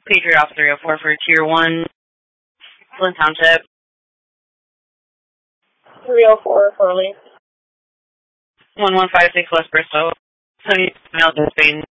Patriot Off 304 for Tier 1, Flint Township. 304, Farley. 1156 West Bristol. 70 miles in Spain.